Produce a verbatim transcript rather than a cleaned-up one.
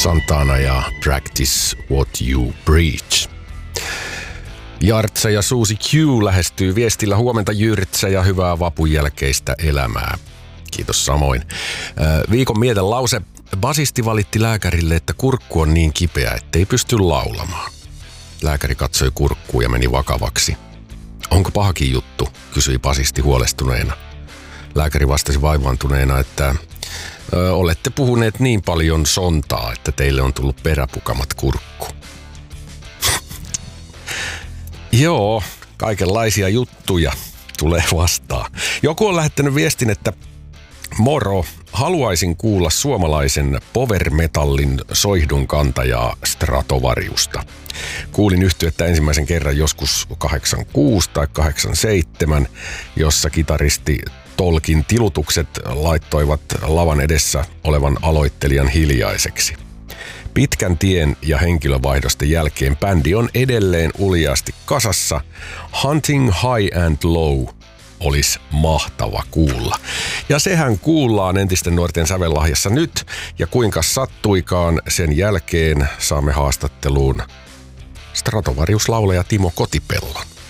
Santana ja Practice What You Preach. Jartsa ja Susi Q lähestyy viestillä huomenta Jyrtsä ja hyvää vapun jälkeistä elämää. Kiitos samoin. Viikon mietelause. Basisti valitti lääkärille, että kurkku on niin kipeä, ettei pysty laulamaan. Lääkäri katsoi kurkkuun ja meni vakavaksi. Onko pahakin juttu, kysyi basisti huolestuneena. Lääkäri vastasi vaivaantuneena, että ö, olette puhuneet niin paljon sontaa, että teille on tullut peräpukamat kurkku. Joo, kaikenlaisia juttuja tulee vastaan. Joku on lähettänyt viestin, että moro, haluaisin kuulla suomalaisen power-metallin soihdun kantajaa Stratovariusta. Kuulin yhtyettä ensimmäisen kerran joskus kahdeksankymmentäkuusi tai kahdeksankymmentäseitsemän, jossa kitaristi Tolkin tilutukset laittoivat lavan edessä olevan aloittelijan hiljaiseksi. Pitkän tien ja henkilövaihdosten jälkeen bändi on edelleen uljaasti kasassa. Hunting High and Low olisi mahtava kuulla. Ja sehän kuullaan entisten nuorten sävellahjassa nyt, ja kuinka sattuikaan sen jälkeen saamme haastatteluun Stratovarius-laulaja Timo Kotipellon.